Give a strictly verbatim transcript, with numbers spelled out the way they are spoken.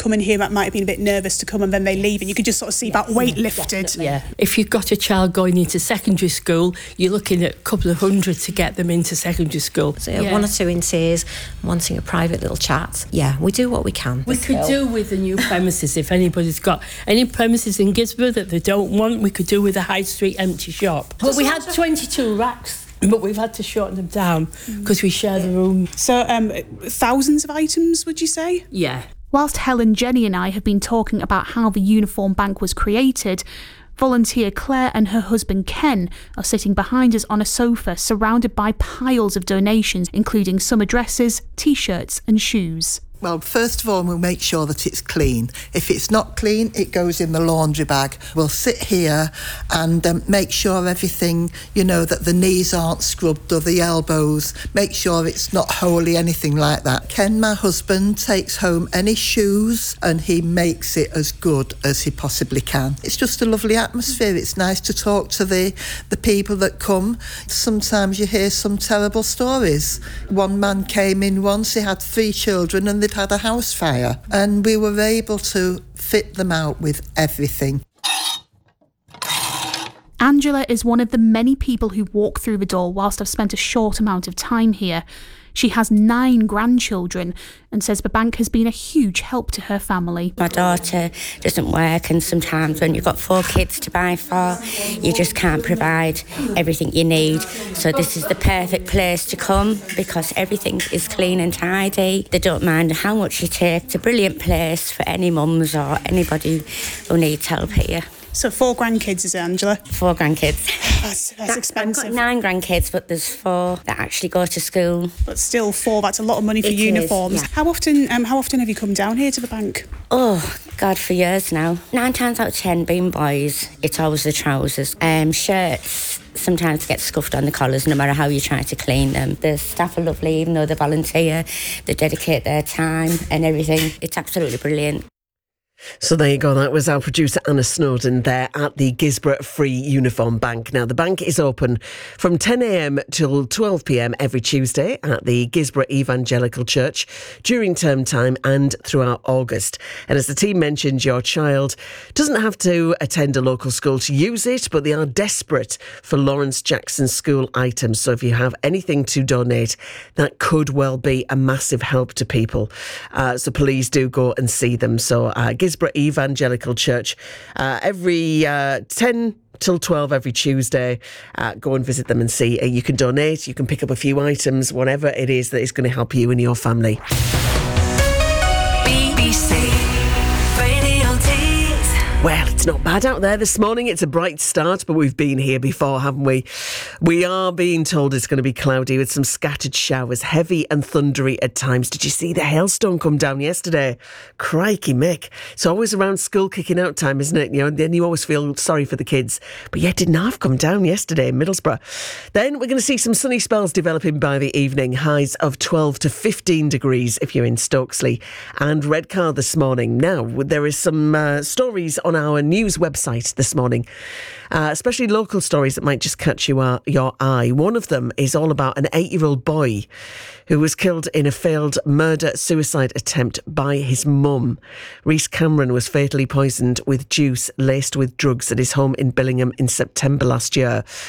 come in here that might have been a bit nervous to come and then they leave, and you could just sort of see yes, that weight lifted. Definitely. Yeah, if you've got a child going into secondary school, you're looking at a couple of hundred to get them into secondary school. So yeah. one or two in tears, wanting a private little chat. Yeah, we do what we can. We could do with the new premises. If anybody's got any premises in Gisborough that they don't want, we could do with a high street empty shop. But we had twenty-two racks, but we've had to shorten them down because we share the room. So um, thousands of items, would you say? Yeah. Whilst Helen, Jenny and I have been talking about how the Uniform Bank was created, volunteer Claire and her husband Ken are sitting behind us on a sofa surrounded by piles of donations, including summer dresses, t-shirts and shoes. Well, first of all, we'll make sure that it's clean. If it's not clean, it goes in the laundry bag. We'll sit here and um, make sure everything, you know, that the knees aren't scrubbed or the elbows. Make sure it's not holey, anything like that. Ken, my husband, takes home any shoes and he makes it as good as he possibly can. It's just a lovely atmosphere. It's nice to talk to the, the people that come. Sometimes you hear some terrible stories. One man came in once, he had three children and they'd had a house fire, and we were able to fit them out with everything. Angela is one of the many people who walk through the door whilst I've spent a short amount of time here. She has nine grandchildren and says the bank has been a huge help to her family. My daughter doesn't work, and sometimes when you've got four kids to buy for, you just can't provide everything you need. So this is the perfect place to come because everything is clean and tidy. They don't mind how much you take. It's a brilliant place for any mums or anybody who needs help here. So four grandkids, is it, Angela? Four grandkids. That's, that's that, expensive. I've got nine grandkids, but there's four that actually go to school. But still, four, that's a lot of money for it uniforms. Is, yeah. How often um, How often have you come down here to the bank? Oh, God, for years now. Nine times out of ten, being boys, it's always the trousers. Um, shirts sometimes get scuffed on the collars, no matter how you try to clean them. The staff are lovely, even though they volunteer, they dedicate their time and everything. It's absolutely brilliant. So there you go, that was our producer Anna Snowden there at the Gisborough Free Uniform Bank. Now the bank is open from ten a.m. till twelve p.m. every Tuesday at the Gisborough Evangelical Church during term time and throughout August. And as the team mentioned, your child doesn't have to attend a local school to use it, but they are desperate for Lawrence Jackson School items. So if you have anything to donate, that could well be a massive help to people. Uh, so please do go and see them. So uh, Gisborough Evangelical Church uh, every uh, ten till twelve every Tuesday. Uh, go and visit them and see. Uh, you can donate, you can pick up a few items, whatever it is that is going to help you and your family. B B C Radio Tees. Well, it's not bad out there this morning. It's a bright start, but we've been here before, haven't we? We are being told it's going to be cloudy with some scattered showers, heavy and thundery at times. Did you see the hailstone come down yesterday? Crikey Mick. It's always around school kicking out time, isn't it? You know, and then you always feel sorry for the kids. But yeah, it didn't half come down yesterday in Middlesbrough. Then we're going to see some sunny spells developing by the evening. Highs of twelve to fifteen degrees if you're in Stokesley. And Redcar this morning. Now, there is some uh, stories on our news website this morning, uh, especially local stories that might just catch you, uh, your eye. One of them is all about an eight-year-old boy who was killed in a failed murder-suicide attempt by his mum. Rhys Cameron was fatally poisoned with juice laced with drugs at his home in Billingham in September last year.